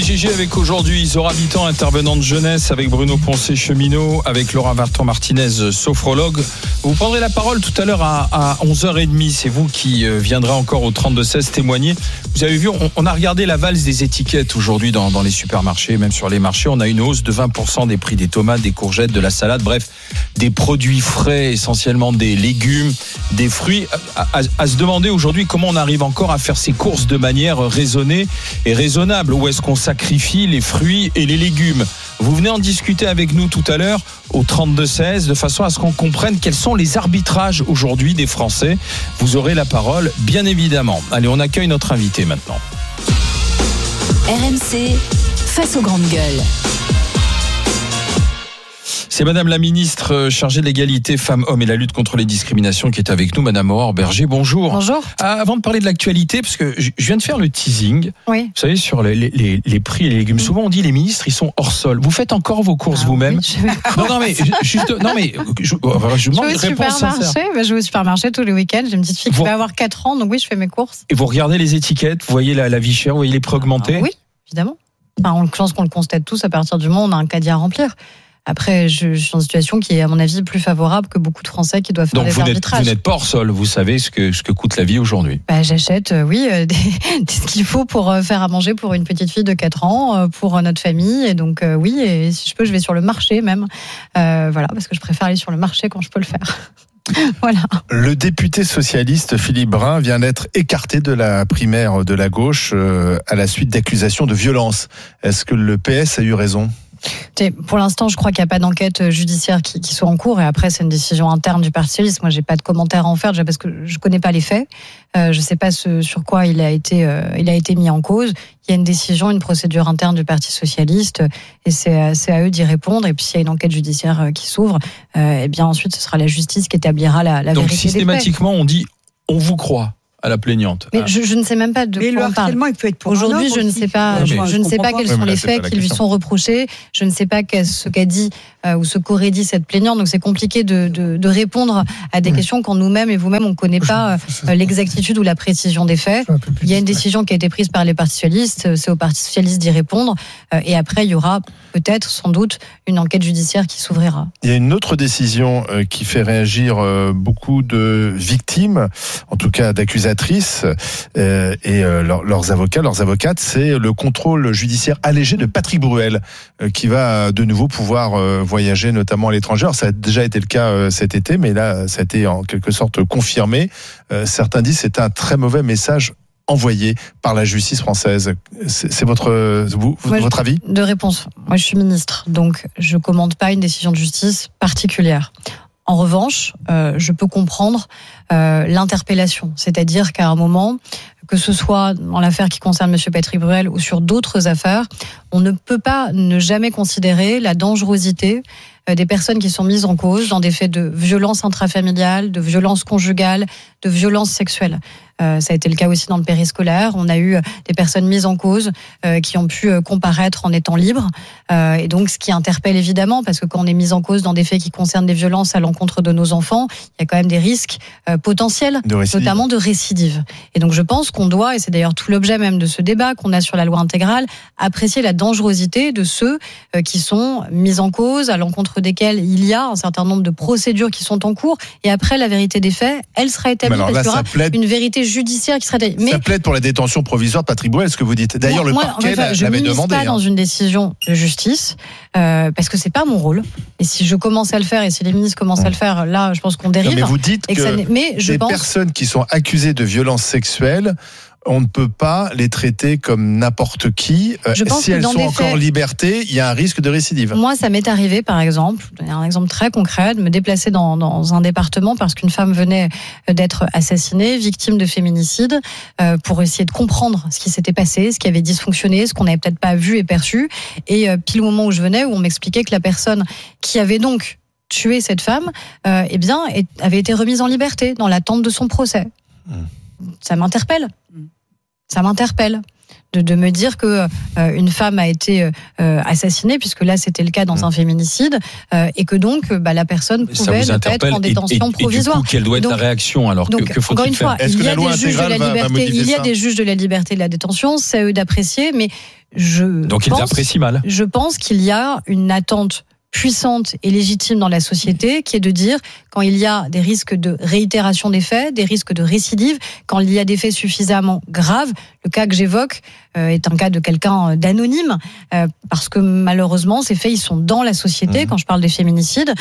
GG avec aujourd'hui Zora Bitan, intervenante jeunesse, avec Bruno Poncet, cheminot, avec Laura Vartan-Martinez, sophrologue. Vous prendrez la parole tout à l'heure à 11h30. C'est vous qui viendrez encore au 32-16 témoigner. Vous avez vu, on a regardé la valse des étiquettes aujourd'hui dans les supermarchés, même sur les marchés. On a une hausse de 20% des prix des tomates, des courgettes, de la salade, bref, des produits frais, essentiellement des légumes, des fruits. À se demander aujourd'hui comment on arrive encore à faire ces courses de manière raisonnée et raisonnable. Où est-ce qu'on sacrifie les fruits et les légumes? Vous venez en discuter avec nous tout à l'heure au 32-16 de façon à ce qu'on comprenne quels sont les arbitrages aujourd'hui des Français. Vous aurez la parole, bien évidemment. Allez, on accueille notre invité maintenant. RMC, face aux grandes gueules. C'est Madame la ministre chargée de l'égalité femmes-hommes et la lutte contre les discriminations qui est avec nous, Madame Aurore Berger. Bonjour. Bonjour. Avant de parler de l'actualité, parce que je viens de faire le teasing, oui. Vous savez, sur les prix et les légumes, souvent on dit les ministres, ils sont hors sol. Vous faites encore vos courses vous-même? Oui, je demande une réponse sincère. Je vais au supermarché tous les week-ends. J'ai une petite fille qui va avoir 4 ans, donc oui, je fais mes courses. Et vous regardez les étiquettes, vous voyez la vie chère, vous voyez les prix augmenter? Oui, évidemment. Enfin, je pense qu'on le constate tous à partir du moment où on a un caddie à remplir. Après, je suis dans une situation qui est, à mon avis, plus favorable que beaucoup de Français qui doivent faire des arbitrages. Donc, vous n'êtes pas hors sol, vous savez ce que coûte la vie aujourd'hui. J'achète, ce qu'il faut pour faire à manger pour une petite fille de 4 ans, pour notre famille. Et donc, oui, et si je peux, je vais sur le marché même. Parce que je préfère aller sur le marché quand je peux le faire. Voilà. Le député socialiste Philippe Brun vient d'être écarté de la primaire de la gauche à la suite d'accusations de violence. Est-ce que le PS a eu raison ? Pour l'instant, je crois qu'il n'y a pas d'enquête judiciaire qui soit en cours, et après c'est une décision interne du Parti socialiste. Moi, j'ai pas de commentaire à en faire déjà parce que je connais pas les faits. Je sais pas sur quoi il a été mis en cause. Il y a une décision, une procédure interne du Parti socialiste, et c'est à eux d'y répondre. Et puis s'il y a une enquête judiciaire qui s'ouvre, eh bien ensuite ce sera la justice qui établira la vérité des faits. Donc systématiquement, on dit on vous croit à la plaignante. Mais je ne sais même pas de quoi on parle. Il peut être pour aujourd'hui, je ne sais pas. Je ne sais pas quels sont les faits qui lui sont reprochés. Je ne sais pas ce qu'a dit ou ce qu'aurait dit cette plaignante. Donc c'est compliqué de répondre à des questions quand nous-mêmes et vous-même on ne connaît pas l'exactitude ou la précision des faits. Il y a une décision qui a été prise par les partis socialistes. C'est au Parti socialiste d'y répondre. Et après, il y aura peut-être, sans doute, une enquête judiciaire qui s'ouvrira. Il y a une autre décision qui fait réagir beaucoup de victimes, en tout cas d'accusatrices, et leurs avocats, leurs avocates, c'est le contrôle judiciaire allégé de Patrick Bruel, qui va de nouveau pouvoir voyager notamment à l'étranger. Alors, ça a déjà été le cas cet été, mais là, ça a été en quelque sorte confirmé. Certains disent que c'est un très mauvais message envoyé par la justice française. C'est votre avis ? De réponse. Moi, je suis ministre, donc je ne commande pas une décision de justice particulière. En revanche, je peux comprendre l'interpellation. C'est-à-dire qu'à un moment, que ce soit dans l'affaire qui concerne M. Patrick Bruel ou sur d'autres affaires, on ne peut pas ne jamais considérer la dangerosité des personnes qui sont mises en cause dans des faits de violence intrafamiliale, de violence conjugale, de violence sexuelle. Ça a été le cas aussi dans le périscolaire. On a eu des personnes mises en cause qui ont pu comparaître en étant libres. Et donc, ce qui interpelle évidemment, parce que quand on est mis en cause dans des faits qui concernent des violences à l'encontre de nos enfants, il y a quand même des risques potentiels, notamment de récidive. Et donc, je pense qu'on doit, et c'est d'ailleurs tout l'objet même de ce débat qu'on a sur la loi intégrale, apprécier la dangerosité de ceux qui sont mis en cause, à l'encontre desquels il y a un certain nombre de procédures qui sont en cours. Et après, la vérité des faits, elle sera établie. Parce qu'il y aura une vérité judiciaire qui sera établie. Mais ça plaide pour la détention provisoire de Patrick Bruel, ce que vous dites. D'ailleurs, le parquet l'avait demandé. Je ne m'immisce pas dans une décision de justice, parce que c'est pas mon rôle. Et si je commence à le faire, et si les ministres commencent à le faire, là, je pense qu'on dérive. Non, mais vous dites que personnes qui sont accusées de violences sexuelles, on ne peut pas les traiter comme n'importe qui. Si elles sont encore en liberté, il y a un risque de récidive. Moi, ça m'est arrivé, par exemple, je vais donner un exemple très concret, de me déplacer dans un département parce qu'une femme venait d'être assassinée, victime de féminicide, pour essayer de comprendre ce qui s'était passé, ce qui avait dysfonctionné, ce qu'on n'avait peut-être pas vu et perçu. Et pile au moment où je venais, où on m'expliquait que la personne qui avait donc tué cette femme, avait été remise en liberté dans l'attente de son procès. Ça m'interpelle. Ça m'interpelle de me dire que une femme a été assassinée, puisque là c'était le cas dans un féminicide, et que donc la personne pouvait ne pas être en détention provisoire. Et du coup, quelle doit être la réaction alors? Que faut-il encore une fois, faire? il y a des juges de la liberté, il y a des juges de la liberté et de la détention, c'est à eux d'apprécier, mais Donc ils apprécient mal. Je pense qu'il y a une attente puissante et légitime dans la société, qui est de dire, quand il y a des risques de réitération des faits, des risques de récidive, quand il y a des faits suffisamment graves, le cas que j'évoque est un cas de quelqu'un d'anonyme, parce que malheureusement, ces faits, ils sont dans la société, quand je parle des féminicides,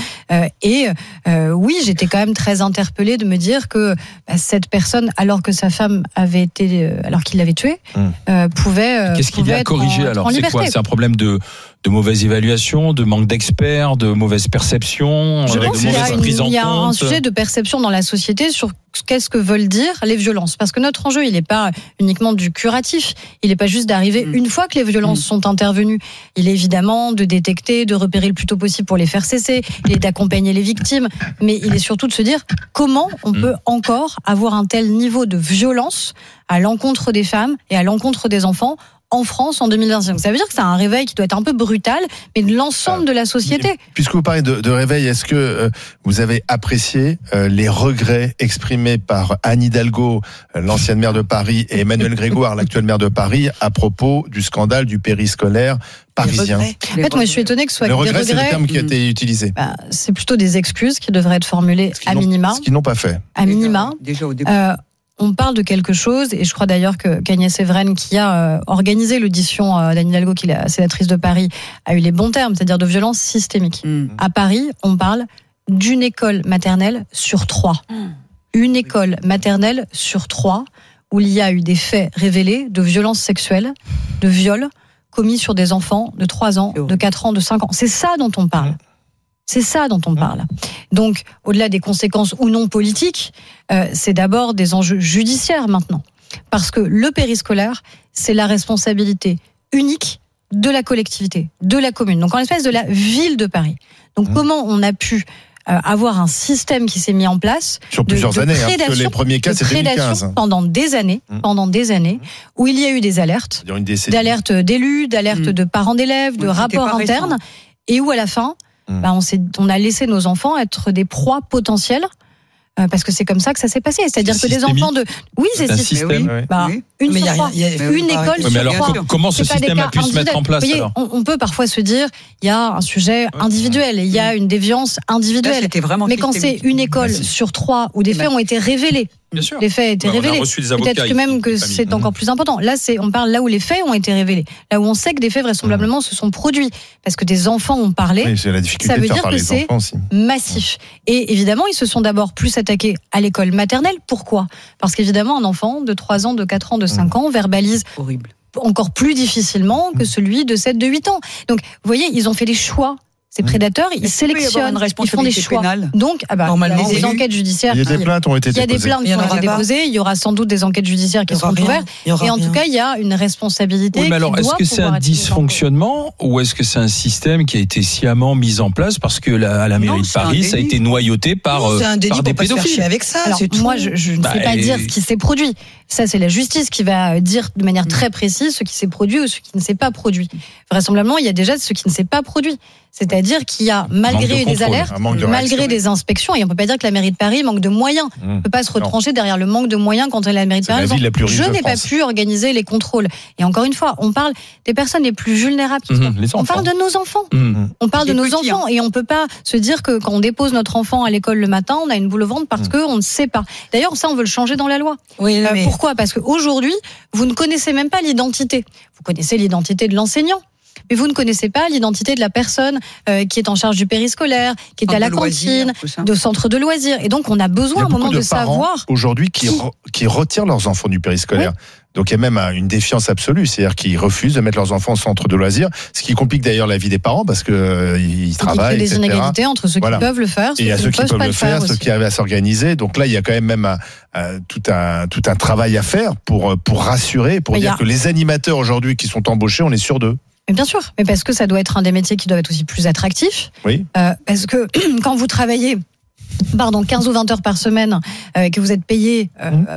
oui, j'étais quand même très interpellée de me dire que cette personne, alors que sa femme avait été, alors qu'il l'avait tuée, pouvait Qu'est-ce qu'il y a à corriger alors? C'est quoi? C'est un problème de mauvaise évaluation, de manque d'experts, de mauvaise perception, je pense de mauvaise prise en compte. Il y a un sujet de perception dans la société sur qu'est-ce que veulent dire les violences. Parce que notre enjeu, il n'est pas uniquement du curatif. Il n'est pas juste d'arriver une fois que les violences sont intervenues. Il est évidemment de détecter, de repérer le plus tôt possible pour les faire cesser. Il est d'accompagner les victimes. Mais il est surtout de se dire comment on peut encore avoir un tel niveau de violence à l'encontre des femmes et à l'encontre des enfants en France en 2025. Ça veut dire que c'est un réveil qui doit être un peu brutal, mais de l'ensemble de la société. Puisque vous parlez de réveil, est-ce que vous avez apprécié les regrets exprimés par Anne Hidalgo, l'ancienne maire de Paris, et Emmanuel Grégoire, l'actuel maire de Paris, à propos du scandale du périscolaire parisien? En fait, moi, je suis étonnée que ce soit des regrets. C'est le terme qui a été utilisé. C'est plutôt des excuses qui devraient être formulées à minima. Ce qu'ils n'ont pas fait. À minima. Déjà au début. On parle de quelque chose, et je crois d'ailleurs que Agnès Evren, qui a organisé l'audition d'Anne Hidalgo, qui est la sénatrice de Paris, a eu les bons termes, c'est-à-dire de violence systémique. À Paris, on parle d'une école maternelle sur 3. Une école maternelle sur 3 où il y a eu des faits révélés de violences sexuelles, de viols commis sur des enfants de 3 ans, de 4 ans, de 5 ans. C'est ça dont on parle. C'est ça dont on parle. Donc, au-delà des conséquences ou non politiques, c'est d'abord des enjeux judiciaires maintenant. Parce que le périscolaire, c'est la responsabilité unique de la collectivité, de la commune. Donc, en l'espèce de la ville de Paris. Donc, comment on a pu avoir un système qui s'est mis en place sur plusieurs années, parce que les premiers cas, c'était 2015. Pendant des années, où il y a eu des alertes, d'alertes d'élus, d'alertes de parents d'élèves, de rapports internes, et où à la fin, on a laissé nos enfants être des proies potentielles, parce que c'est comme ça que ça s'est passé. C'est-à-dire que des enfants de... Oui, c'est systémique. Une sur 3. Une école sur 3. Mais alors, comment ce système a pu se mettre en place? Vous voyez, on peut parfois se dire, il y a un sujet individuel, il y a une déviance individuelle. Mais quand c'est une école sur 3 où des faits ont été révélés, bien sûr. Les faits étaient révélés. Peut-être que même que c'est encore plus important. Là, on parle là où les faits ont été révélés. Là où on sait que des faits vraisemblablement se sont produits. Parce que des enfants ont parlé. Oui, c'est la difficulté ça veut de faire dire parler que c'est massif. Et évidemment, ils se sont d'abord plus attaqués à l'école maternelle. Pourquoi? Parce qu'évidemment, un enfant de 3 ans, de 4 ans, de 5 ans verbalise encore plus difficilement que celui de 7, de 8 ans. Donc, vous voyez, ils ont fait des choix. Ces prédateurs, ils sélectionnent, ils font des choix. Donc, normalement, des enquêtes judiciaires. Il y a des plaintes ont été déposées. Il y a des plaintes qui ont été déposées. Il y aura sans doute des enquêtes judiciaires qui seront ouvertes. Et en tout cas, il y a une responsabilité. Oui, mais alors, est-ce que c'est un dysfonctionnement ou est-ce que c'est un système qui a été sciemment mis en place parce que à la mairie de Paris, ça a été noyauté par des pédophiles? Avec ça, alors, moi, je ne sais pas dire ce qui s'est produit. Ça, c'est la justice qui va dire de manière très précise ce qui s'est produit ou ce qui ne s'est pas produit. Vraisemblablement, il y a déjà ce qui ne s'est pas produit. C'est-à-dire qu'il y a, malgré des alertes, malgré des inspections, et on ne peut pas dire que la mairie de Paris manque de moyens. On ne peut pas se retrancher derrière le manque de moyens quand la mairie de Paris. Je n'ai pas pu organiser les contrôles. Et encore une fois, on parle des personnes les plus vulnérables. On parle de nos enfants. On parle de nos enfants. Et on ne peut pas se dire que quand on dépose notre enfant à l'école le matin, on a une boule au ventre parce qu'on ne sait pas. D'ailleurs, ça, on veut le changer dans la loi. Oui, pourquoi? Parce qu'aujourd'hui, vous ne connaissez même pas l'identité. Vous connaissez l'identité de l'enseignant. Mais vous ne connaissez pas l'identité de la personne qui est en charge du périscolaire, qui est à la cantine, de centre de loisirs. Et donc, on a besoin à un moment de savoir. Aujourd'hui, qui retirent leurs enfants du périscolaire. Oui. Donc, il y a même une défiance absolue, c'est-à-dire qu'ils refusent de mettre leurs enfants au centre de loisirs, ce qui complique d'ailleurs la vie des parents parce que ils travaillent. Il y a des inégalités entre ceux qui peuvent le faire, et il y a ceux qui peuvent le faire, ceux qui arrivent à s'organiser. Donc là, il y a quand même tout un travail à faire pour rassurer, pour dire que les animateurs aujourd'hui qui sont embauchés, on est sûr d'eux. Mais bien sûr, mais parce que ça doit être un des métiers qui doivent être aussi plus attractifs. Oui. Parce que quand vous travaillez 15 ou 20 heures par semaine, que vous êtes payé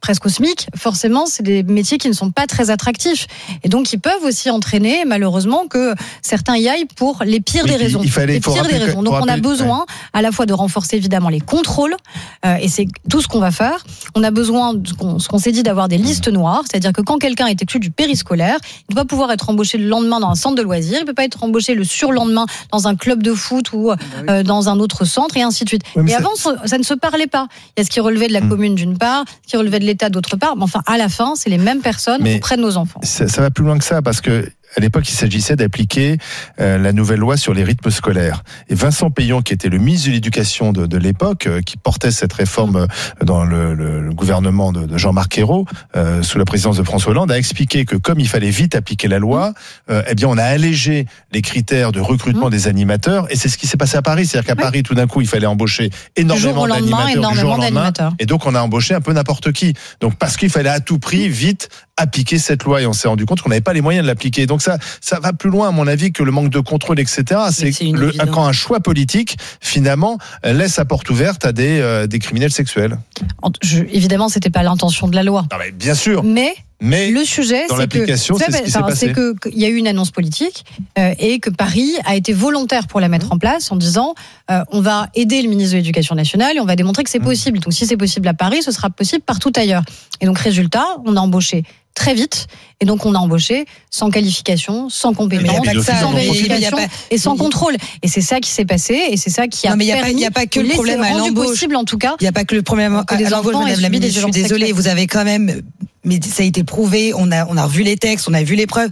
presque au SMIC, forcément, c'est des métiers qui ne sont pas très attractifs. Et donc, ils peuvent aussi entraîner, malheureusement, que certains y aillent pour les pires des raisons. Donc, on a besoin à la fois de renforcer, évidemment, les contrôles, et c'est tout ce qu'on va faire. On a besoin, ce qu'on s'est dit, d'avoir des listes noires, c'est-à-dire que quand quelqu'un est exclu du périscolaire, il doit pouvoir être embauché le lendemain dans un centre de loisirs, il ne peut pas être embauché le surlendemain dans un club de foot ou dans un autre centre, et ainsi de suite. Et avant, ça ne se parlait pas. Il y a ce qui relevait de la commune d'une part, ce qui relevait de l'État d'autre part. Mais enfin, à la fin, c'est les mêmes personnes auprès de nos enfants. Ça va plus loin que ça, parce que à l'époque, il s'agissait d'appliquer la nouvelle loi sur les rythmes scolaires. Et Vincent Peillon, qui était le ministre de l'Éducation de l'époque, qui portait cette réforme dans le gouvernement de Jean-Marc Ayrault, sous la présidence de François Hollande, a expliqué que comme il fallait vite appliquer la loi, eh bien, on a allégé les critères de recrutement des animateurs. Et c'est ce qui s'est passé à Paris. C'est-à-dire qu'à Paris, tout d'un coup, il fallait embaucher énormément d'animateurs du jour au lendemain. Et donc, on a embauché un peu n'importe qui. Donc, parce qu'il fallait à tout prix, vite, appliquer cette loi. Et on s'est rendu compte qu'on n'avait pas les moyens de l'appliquer. Donc, ça va plus loin, à mon avis, que le manque de contrôle, etc. C'est quand un choix politique, finalement, laisse la porte ouverte à des criminels sexuels. Évidemment, c'était pas l'intention de la loi. Non, mais bien sûr. Mais le sujet, dans l'application, c'est ce qui s'est passé. C'est qu'il y a eu une annonce politique et que Paris a été volontaire pour la mettre en place en disant on va aider le ministre de l'Éducation nationale et on va démontrer que c'est possible. Donc si c'est possible à Paris, ce sera possible partout ailleurs. Et donc résultat, on a embauché très vite, et donc on a embauché sans qualification, sans compétence, sans vérification et sans contrôle. Et c'est ça qui s'est passé, et c'est ça qui a permis. Il n'y a pas que le problème à l'embauche. Possible, en tout cas. Il n'y a pas que le problème à l'embauche, Madame la ministre. Je suis désolée, vous avez quand même. Mais ça a été prouvé, on a revu les textes, on a vu les preuves,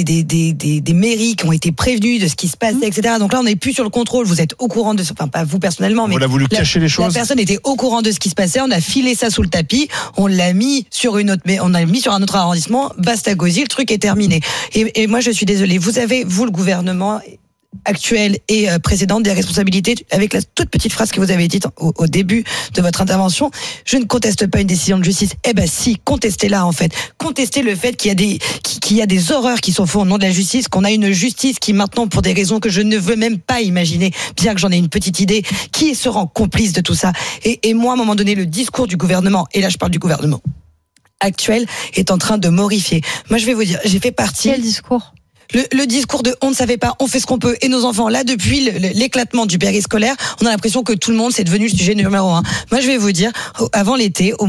des mairies qui ont été prévenues de ce qui se passait, etc. Donc là, on n'est plus sur le contrôle, vous êtes au courant de ce, enfin, pas vous personnellement, mais. On a voulu cacher les choses. La personne était au courant de ce qui se passait, on a filé ça sous le tapis, on l'a mis sur un autre arrondissement, basta gosier, le truc est terminé. Et moi, je suis désolée, vous avez, le gouvernement actuelle et précédente, des responsabilités, avec la toute petite phrase que vous avez dite au début de votre intervention. Je ne conteste pas une décision de justice. Eh ben si, contestez-la en fait. Contestez le fait qu'il y a des horreurs qui sont faites au nom de la justice, qu'on a une justice qui maintenant, pour des raisons que je ne veux même pas imaginer, bien que j'en ai une petite idée, qui se rend complice de tout ça. Et moi, à un moment donné, le discours du gouvernement, et là je parle du gouvernement actuel, est en train de m'horrifier. Moi, je vais vous dire, j'ai fait partie... Quel discours ? Le discours de on ne savait pas, on fait ce qu'on peut, et nos enfants, là, depuis l'éclatement du périscolaire, on a l'impression que tout le monde, c'est devenu le sujet numéro 1. Moi, je vais vous dire, avant l'été,